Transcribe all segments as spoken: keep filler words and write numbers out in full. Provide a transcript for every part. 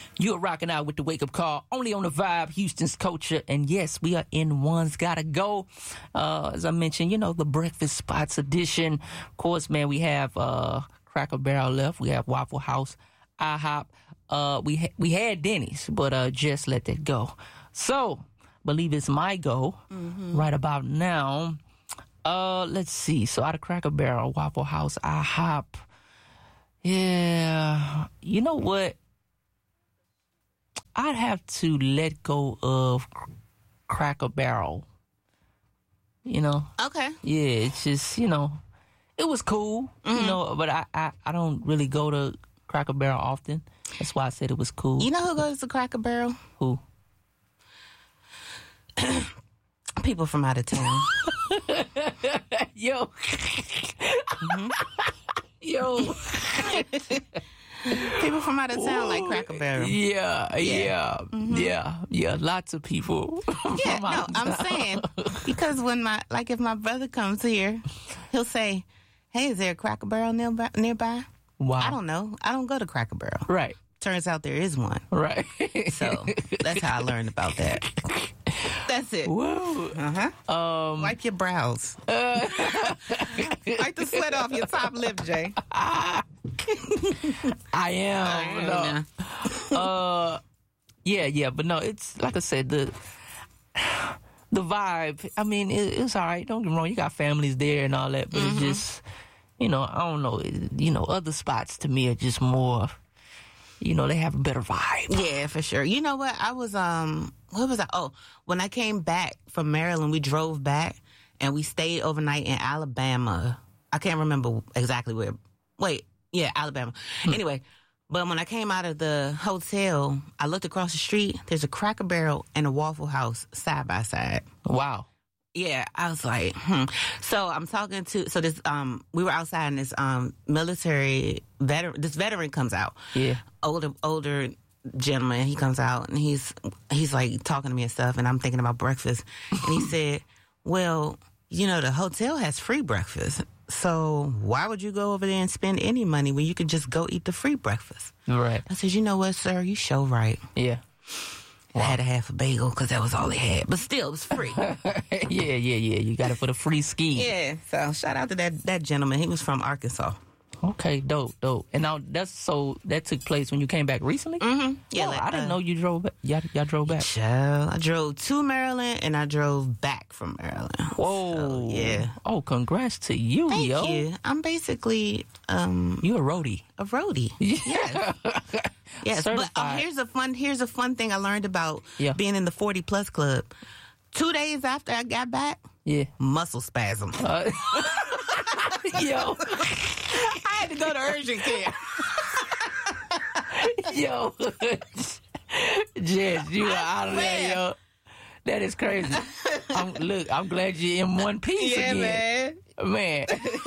You're rocking out with the Wake Up Call, only on the Vibe, Houston's culture. And yes, we are in One's Gotta Go. Uh, as I mentioned, you know, the breakfast spots edition. Of course, man, we have uh, Cracker Barrel left. We have Waffle House, IHOP. Uh, we ha- we had Denny's, but uh, just let that go. So, believe it's my go mm-hmm. right about now. Uh, let's see. So, out of Cracker Barrel, Waffle House, IHOP. Yeah, you know what? I'd have to let go of Cracker Barrel. You know? Okay. Yeah, it's just, you know, it was cool, mm-hmm. you know, but I, I, I don't really go to Cracker Barrel often. That's why I said it was cool. You know who goes to Cracker Barrel? Who? People from out of town. Yo. mm-hmm. Yo. People from out of town like Cracker Barrel. Yeah, yeah, yeah, mm-hmm. yeah, yeah. Lots of people. Yeah, no, I'm saying because when my like if my brother comes here, he'll say, "Hey, is there a Cracker Barrel nearby?" nearby? Wow. I don't know. I don't go to Cracker Barrel. Right. Turns out there is one. Right. So that's how I learned about that. That's it. Whoa. Uh-huh. Um, Wipe your brows. Uh, Wipe the sweat off your top lip, Jay. I am. No. uh, yeah, yeah, but no, it's like I said, the the vibe. I mean, it, it's all right. Don't get me wrong. You got families there and all that, but mm-hmm. it's just, you know, I don't know. It, you know, other spots to me are just more. You know, they have a better vibe. Yeah, for sure. You know what? I was, um, what was I? Oh, when I came back from Maryland, we drove back and we stayed overnight in Alabama. I can't remember exactly where. Wait, yeah, Alabama. Hmm. Anyway, but when I came out of the hotel, I looked across the street. There's a Cracker Barrel and a Waffle House side by side. Wow. Yeah, I was like, hmm. So I'm talking to, so this, um, we were outside and this, um, military veteran, this veteran comes out. Yeah. Older, older gentleman, he comes out and he's, he's like talking to me and stuff and I'm thinking about breakfast. And he said, well, you know, the hotel has free breakfast. So why would you go over there and spend any money when you could just go eat the free breakfast? Right. I said, you know what, sir, you show right. Yeah. Wow. I had a half a bagel because that was all they had. But still, it was free. yeah, yeah, yeah. You got it for the free ski. Yeah. So shout out to that, that gentleman. He was from Arkansas. Okay, dope, dope. And now that's so that took place when you came back recently? Mm-hmm. Yeah. Oh, like, I didn't uh, know you drove back. Y'all, y'all drove back. Child, I drove to Maryland and I drove back from Maryland. Whoa. So, yeah. Oh, congrats to you, Thank yo. you. I'm basically um you a roadie. A roadie. Yeah. Yes. Yes, Certified. But uh, here's a fun here's a fun thing I learned about yeah. being in the forty plus club. Two days after I got back, yeah, muscle spasm. Uh, yo, I had to go to urgent care. Yo, Jess, you are out of there, yo. That is crazy. I'm, look, I'm glad you're in one piece yeah, again, man. Man.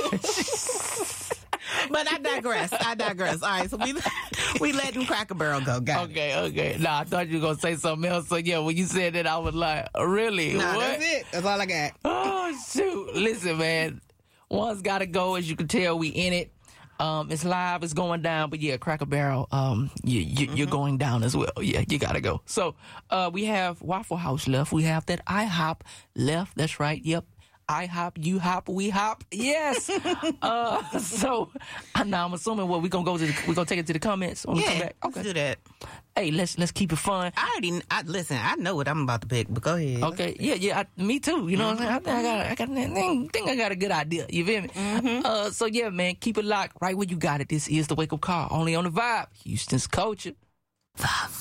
But I digress. I digress. All right, so we we letting Cracker Barrel go. Got okay, it. okay. Nah, I thought you were gonna say something else. So yeah, when you said that, I was like, really? Nah, what? That's it. That's all I got. Oh shoot! Listen, man. One's gotta go. As you can tell, we in it. Um, it's live. It's going down. But yeah, Cracker Barrel. Um, you, you, mm-hmm. you're going down as well. Yeah, you gotta go. So, uh, we have Waffle House left. We have that IHOP left. That's right. Yep. I hop, you hop, we hop. Yes. uh, so now I'm assuming what we gonna go to. The, we gonna take it to the comments when yeah, we come back. Okay. Let's do that. Hey, let's let's keep it fun. I already. I listen. I know what I'm about to pick, but go ahead. Okay. Yeah, yeah. I, me too. You know mm-hmm. what I'm saying? I think I got. I got. I think I got a good idea. You feel me? Mm-hmm. Uh, so yeah, man, keep it locked right where you got it. This is the Wake Up Call, only on the Vibe, Houston's culture. The